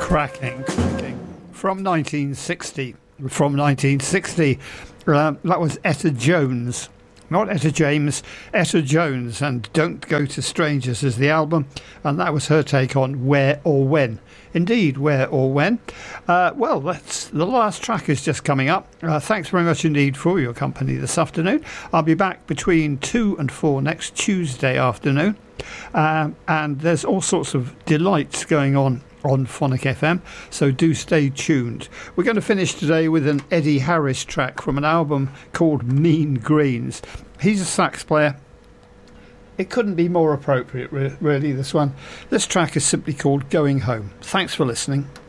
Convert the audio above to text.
Cracking. From 1960. That was Etta Jones. Not Etta James, Etta Jones, and Don't Go to Strangers is the album, and that was her take on Where or When. Indeed, Where or When. Well, that's the last track is just coming up. Thanks very much indeed for your company this afternoon. I'll be back between 2 and 4 next Tuesday afternoon, and there's all sorts of delights going on Phonic FM, so do stay tuned. We're going to finish today with an Eddie Harris track from an album called Mean Greens. He's a sax player. It couldn't be more appropriate, really, this one. This track is simply called Going Home. Thanks for listening.